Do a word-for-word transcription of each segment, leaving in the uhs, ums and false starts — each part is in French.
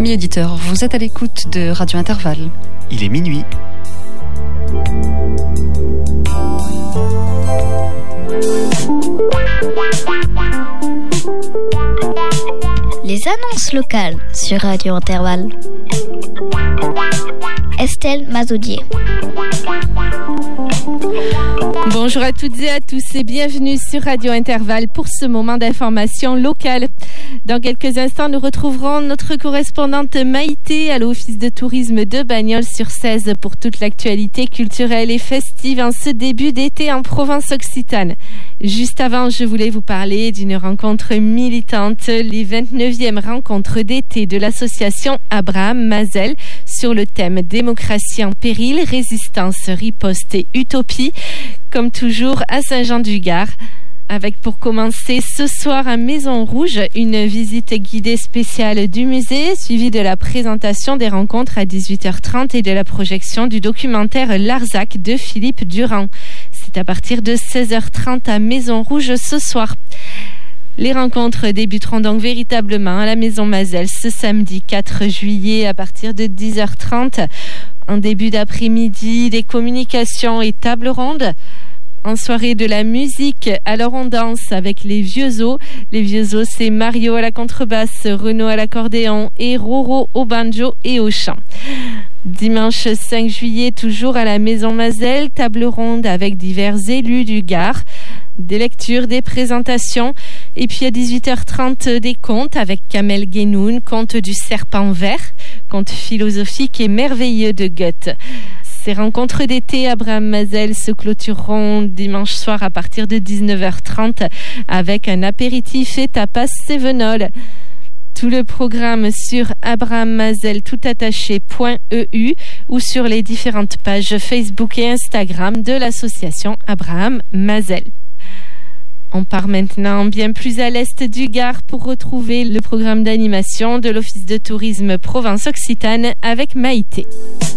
Amis auditeurs, vous êtes à l'écoute de Radio Intervalle. Il est minuit. Les annonces locales sur Radio Intervalle. Estelle Mazoudier. Bonjour à toutes et à tous et bienvenue sur Radio Intervalle pour ce moment d'information locale. Dans quelques instants, nous retrouverons notre correspondante Maïté à l'Office de tourisme de Bagnols-sur-Cèze pour toute l'actualité culturelle et festive en ce début d'été en Provence-Occitane. Juste avant, je voulais vous parler d'une rencontre militante, les vingt-neuvième rencontres d'été de l'association Abraham Mazel sur le thème démocratie en péril, résistance, riposte et utopie, comme toujours à Saint-Jean-du-Gard. Avec pour commencer ce soir à Maison Rouge, une visite guidée spéciale du musée, suivie de la présentation des rencontres à dix-huit heures trente et de la projection du documentaire Larzac de Philippe Durand. C'est à partir de seize heures trente à Maison Rouge ce soir. Les rencontres débuteront donc véritablement à la Maison Mazel ce samedi quatre juillet à partir de dix heures trente. En début d'après-midi, des communications et tables rondes. En soirée de la musique, alors on danse avec les vieux os. Les vieux os, c'est Mario à la contrebasse, Renaud à l'accordéon et Roro au banjo et au chant. Dimanche cinq juillet, toujours à la Maison Mazel, table ronde avec divers élus du Gard, des lectures, des présentations, et puis à dix-huit heures trente, des contes avec Kamel Guénoun, conte du serpent vert, conte philosophique et merveilleux de Goethe. Ces rencontres d'été Abraham Mazel se clôtureront dimanche soir à partir de dix-neuf heures trente avec un apéritif et tapas Cévenol. Tout le programme sur abrahammazel toutattaché point e u ou sur les différentes pages Facebook et Instagram de l'association Abraham Mazel. On part maintenant bien plus à l'est du Gard pour retrouver le programme d'animation de l'Office de tourisme Provence-Occitane avec Maïté.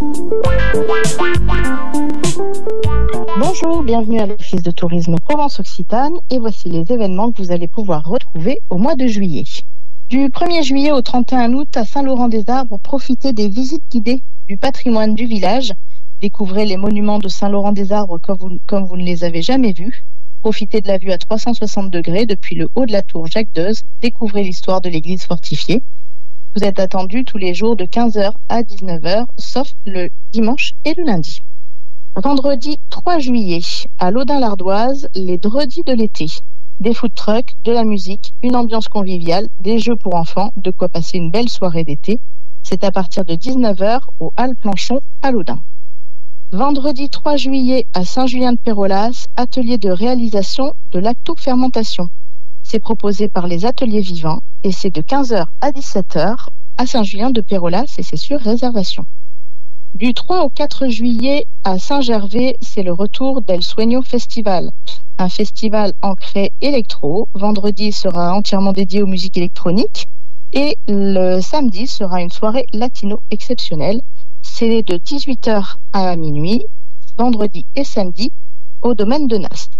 Bonjour, bienvenue à l'Office de tourisme Provence-Occitane et voici les événements que vous allez pouvoir retrouver au mois de juillet. Du premier juillet au trente et un août à Saint-Laurent-des-Arbres, profitez des visites guidées du patrimoine du village. Découvrez les monuments de Saint-Laurent-des-Arbres comme vous, comme vous ne les avez jamais vus. Profitez de la vue à trois cent soixante degrés depuis le haut de la tour Jacques-Deuze. Découvrez l'histoire de l'église fortifiée. Vous êtes attendus tous les jours de quinze heures à dix-neuf heures, sauf le dimanche et le lundi. Vendredi trois juillet, à Laudun-l'Ardoise, les Dredis de l'été. Des food trucks, de la musique, une ambiance conviviale, des jeux pour enfants, de quoi passer une belle soirée d'été. C'est à partir de dix-neuf heures au Halles Planchon à Laudun. Vendredi trois juillet à Saint-Julien-de-Pérolas, atelier de réalisation de lactofermentation. C'est proposé par les ateliers vivants et c'est de quinze heures à dix-sept heures à Saint-Julien-de-Pérolas et c'est sur réservation. Du trois au quatre juillet à Saint-Gervais, c'est le retour d'El Sueño Festival, un festival ancré électro. Vendredi sera entièrement dédié aux musiques électroniques et le samedi sera une soirée latino exceptionnelle. C'est de dix-huit heures à minuit, vendredi et samedi, au domaine de Nast.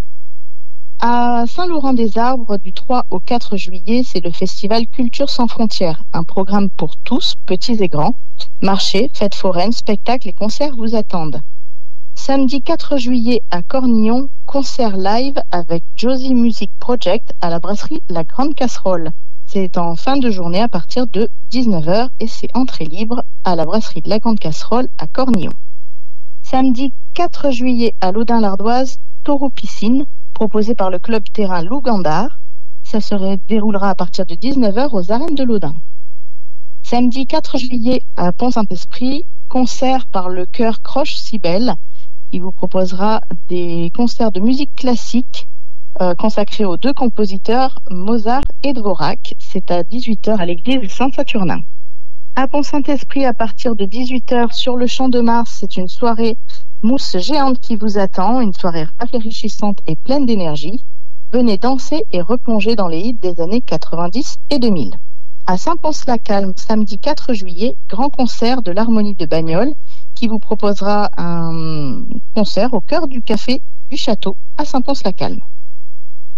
À Saint-Laurent-des-Arbres, du trois au quatre juillet, c'est le festival Culture sans frontières, un programme pour tous, petits et grands. Marchés, fêtes foraines, spectacles et concerts vous attendent. Samedi quatre juillet à Cornillon, concert live avec Josie Music Project à la brasserie La Grande Casserole. C'est en fin de journée à partir de dix-neuf heures et c'est entrée libre à la brasserie de la Grande Casserole à Cornillon. Samedi quatre juillet à Laudun-l'Ardoise, Taureau Piscine, proposé par le club terrain Lougandard. Ça se déroulera à partir de dix-neuf heures aux arènes de Laudun. Samedi quatre juillet à Pont-Saint-Esprit, concert par le chœur Croche-Cybèle, qui vous proposera des concerts de musique classique Euh, consacré aux deux compositeurs Mozart et Dvorak. C'est à dix-huit heures à l'église Saint-Saturnin. À Pont-Saint-Esprit, à partir de dix-huit heures sur le Champ de Mars, c'est une soirée mousse géante qui vous attend, une soirée rafraîchissante et pleine d'énergie. Venez danser et replonger dans les hits des années quatre-vingt-dix et deux mille. À Saint-Pons-la-Calme, samedi quatre juillet, grand concert de l'Harmonie de Bagnols qui vous proposera un concert au cœur du café du château à Saint-Pons-la-Calme.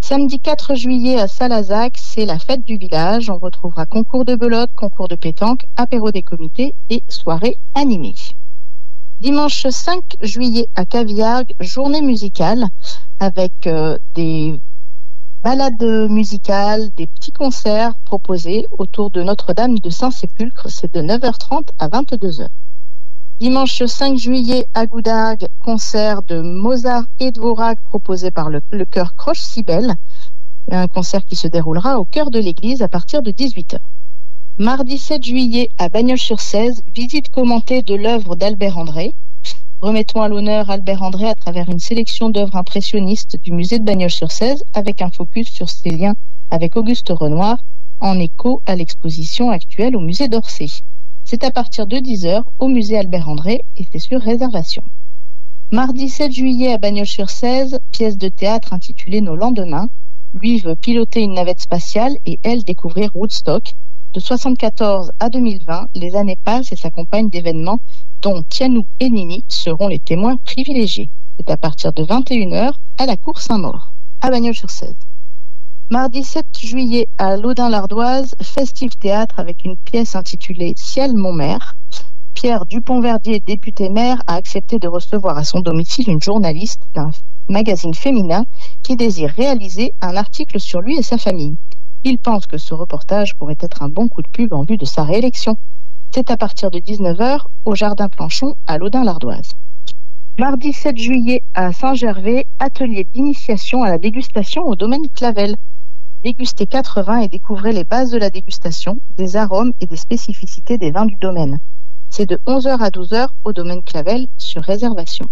Samedi quatre juillet à Salazac, c'est la fête du village. On retrouvera concours de belote, concours de pétanque, apéro des comités et soirée animée. Dimanche cinq juillet à Cavillargues, journée musicale avec euh, des balades musicales, des petits concerts proposés autour de Notre-Dame de Saint-Sépulcre. C'est de neuf heures trente à vingt-deux heures. Dimanche cinq juillet à Goudargues, concert de Mozart et Dvorak proposé par le, le chœur Croche-Cybèle. Un concert qui se déroulera au cœur de l'église à partir de dix-huit heures. Mardi sept juillet à Bagnols-sur-Cèze, visite commentée de l'œuvre d'Albert André. Remettons à l'honneur Albert André à travers une sélection d'œuvres impressionnistes du musée de Bagnols-sur-Cèze avec un focus sur ses liens avec Auguste Renoir en écho à l'exposition actuelle au musée d'Orsay. C'est à partir de dix heures au musée Albert André et c'est sur réservation. Mardi sept juillet à Bagnols-sur-Cèze, pièce de théâtre intitulée Nos lendemains. Lui veut piloter une navette spatiale et elle découvrir Woodstock. De soixante-quatorze à deux mille vingt, les années passent et s'accompagnent d'événements dont Tianou et Nini seront les témoins privilégiés. C'est à partir de vingt et une heures à la Cour Saint-Maur, à Bagnols-sur-Cèze. Mardi sept juillet à Laudun-l'Ardoise, festif théâtre avec une pièce intitulée Ciel, mon maire. Pierre Dupont-Verdier, député maire, a accepté de recevoir à son domicile une journaliste d'un magazine féminin qui désire réaliser un article sur lui et sa famille. Il pense que ce reportage pourrait être un bon coup de pub en vue de sa réélection. C'est à partir de dix-neuf heures au Jardin Planchon à Laudun-l'Ardoise. Mardi sept juillet à Saint-Gervais, atelier d'initiation à la dégustation au domaine Clavel. Dégustez quatre vins et découvrez les bases de la dégustation, des arômes et des spécificités des vins du domaine. C'est de onze heures à douze heures au domaine Clavel sur réservation.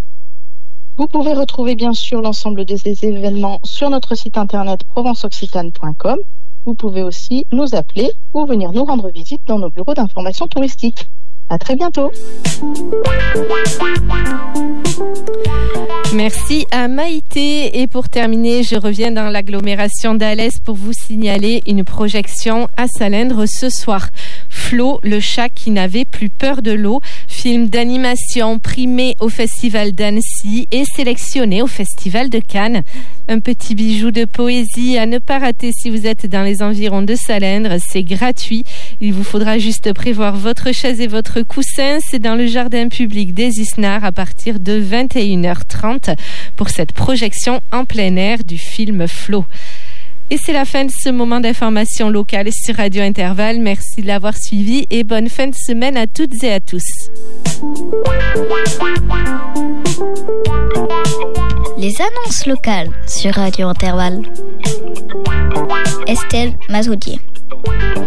Vous pouvez retrouver bien sûr l'ensemble de ces événements sur notre site internet provence occitane point com. Vous pouvez aussi nous appeler ou venir nous rendre visite dans nos bureaux d'information touristique. À très bientôt. Merci à Maïté. Et pour terminer, je reviens dans l'agglomération d'Alès pour vous signaler une projection à Salindre ce soir. Flo, le chat qui n'avait plus peur de l'eau, film d'animation primé au Festival d'Annecy et sélectionné au Festival de Cannes. Un petit bijou de poésie à ne pas rater si vous êtes dans les environs de Salindre. C'est gratuit. Il vous faudra juste prévoir votre chaise et votre coussin. C'est dans le jardin public des Isnards à partir de vingt et une heures trente pour cette projection en plein air du film Flo. Et c'est la fin de ce moment d'information locale sur Radio Intervalle. Merci de l'avoir suivi et bonne fin de semaine à toutes et à tous. Les annonces locales sur Radio Intervalle. Estelle Mazoudier.